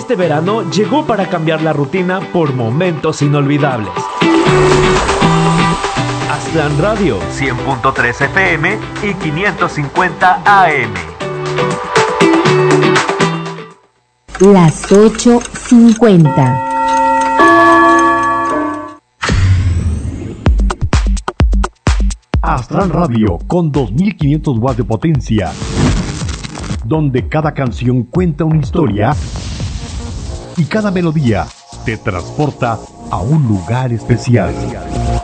Este verano llegó para cambiar la rutina por momentos inolvidables. Aztlán Radio 100.3 FM y 550 AM. Las 8:50. Aztlán Radio con 2500 watts de potencia, donde cada canción cuenta una historia y cada melodía te transporta a un lugar especial.